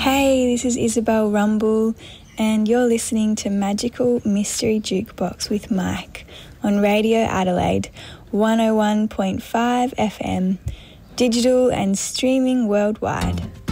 Hey, this is Isabel Rumble, and you're listening to Magical Mystery Jukebox with Mike on Radio Adelaide 101.5 FM, digital and streaming worldwide.